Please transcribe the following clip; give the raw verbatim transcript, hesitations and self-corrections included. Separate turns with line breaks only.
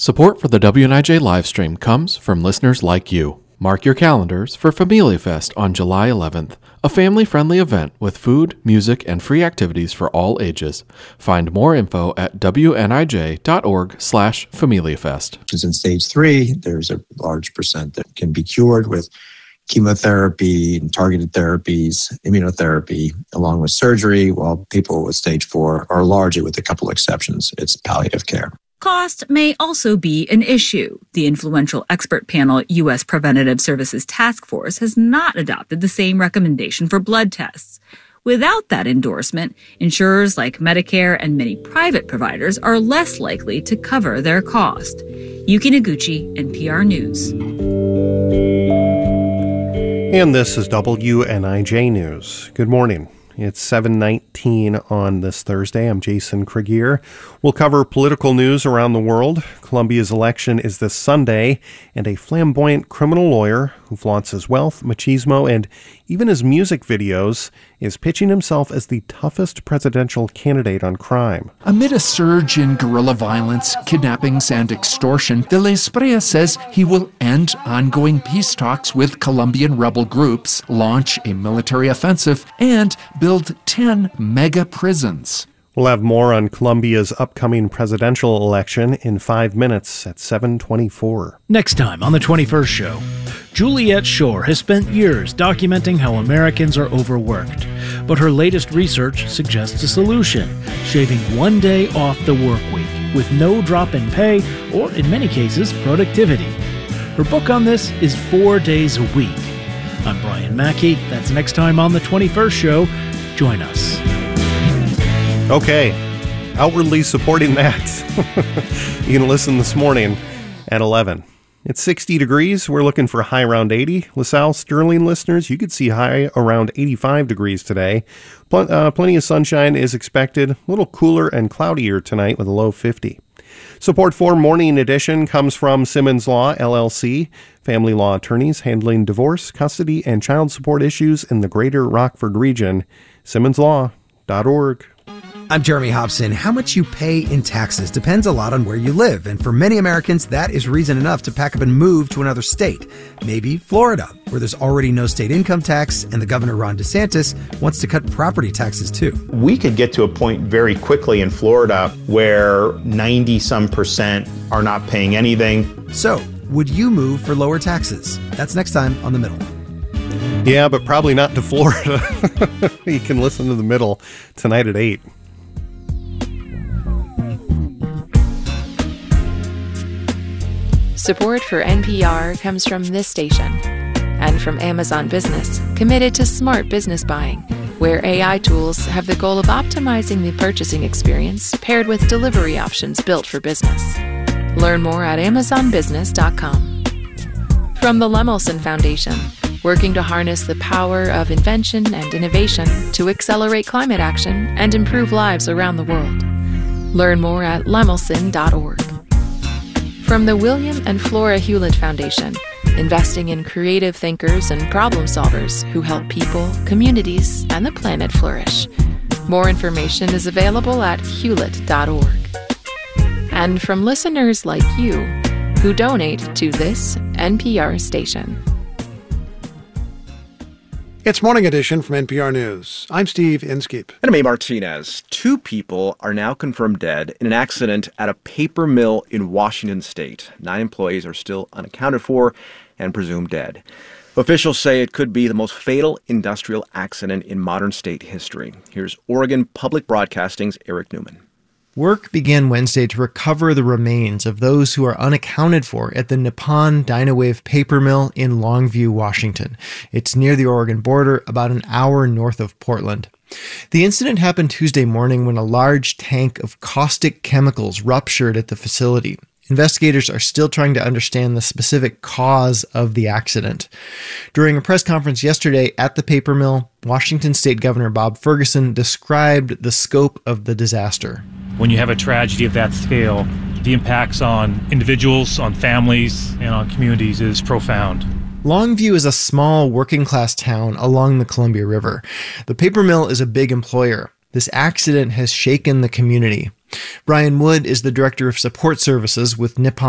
Support for the W N I J livestream comes from listeners like you. Mark your calendars for Familia Fest on July eleventh, a family-friendly event with food, music, and free activities for all ages. Find more info at W N I J dot org slash Familia Fest.
In stage three, there's a large percent that can be cured with chemotherapy and targeted therapies, immunotherapy, along with surgery, while people with stage four are largely, with a couple exceptions, it's palliative care.
Cost may also be an issue. The influential expert panel U S Preventative Services Task Force has not adopted the same recommendation for blood tests. Without that endorsement, insurers like Medicare and many private providers are less likely to cover their cost. Yuki Noguchi, N P R News.
And this is W N I J News. Good morning. It's seven nineteen on this Thursday. I'm Jason Krieger. We'll cover political news around the world. Colombia's election is this Sunday, and a flamboyant criminal lawyer who flaunts his wealth, machismo, and even his music videos is pitching himself as the toughest presidential candidate on crime.
Amid a surge in guerrilla violence, kidnappings, and extortion, De la Espriella says he will end ongoing peace talks with Colombian rebel groups, launch a military offensive, and build ten mega prisons.
We'll have more on Colombia's upcoming presidential election in five minutes at seven twenty-four.
Next time on The twenty-first Show, Juliet Shore has spent years documenting how Americans are overworked. But her latest research suggests a solution, shaving one day off the work week with no drop in pay or, in many cases, productivity. Her book on this is Four Days a Week. I'm Brian Mackey. That's next time on The twenty-first Show. Join us.
Okay, outwardly supporting that. You can listen this morning at eleven. It's sixty degrees. We're looking for a high around eighty. LaSalle Sterling listeners, you could see high around eighty-five degrees today. Pl- uh, plenty of sunshine is expected. A little cooler and cloudier tonight with a low fifty. Support for Morning Edition comes from Simmons Law, L L C, family law attorneys handling divorce, custody, and child support issues in the greater Rockford region. simmons law dot org.
I'm Jeremy Hobson. How much you pay in taxes depends a lot on where you live. And for many Americans, that is reason enough to pack up and move to another state. Maybe Florida, where there's already no state income tax, and the governor, Ron DeSantis, wants to cut property taxes too.
We could get to a point very quickly in Florida where ninety some percent are not paying anything.
So, would you move for lower taxes? That's next time on The Middle.
Yeah, but probably not to Florida. You can listen to The Middle tonight at eight.
Support for N P R comes from this station and from Amazon Business, committed to smart business buying, where A I tools have the goal of optimizing the purchasing experience paired with delivery options built for business. Learn more at amazon business dot com. From the Lemelson Foundation, working to harness the power of invention and innovation to accelerate climate action and improve lives around the world. Learn more at lemelson dot org. From the William and Flora Hewlett Foundation, investing in creative thinkers and problem solvers who help people, communities, and the planet flourish. More information is available at hewlett dot org. And from listeners like you, who donate to this N P R station.
It's Morning Edition from N P R News. I'm Steve Inskeep.
And I'm A. Martinez. Two people are now confirmed dead in an accident at a paper mill in Washington state. Nine employees are still unaccounted for and presumed dead. Officials say it could be the most fatal industrial accident in modern state history. Here's Oregon Public Broadcasting's Eric Newman.
Work began Wednesday to recover the remains of those who are unaccounted for at the Nippon Dynawave paper mill in Longview, Washington. It's near the Oregon border, about an hour north of Portland. The incident happened Tuesday morning when a large tank of caustic chemicals ruptured at the facility. Investigators are still trying to understand the specific cause of the accident. During a press conference yesterday at the paper mill, Washington State Governor Bob Ferguson described the scope of the disaster.
When you have a tragedy of that scale, the impacts on individuals, on families, and on communities is profound.
Longview is a small working-class town along the Columbia River. The paper mill is a big employer. This accident has shaken the community. Brian Wood is the Director of Support Services with Nippon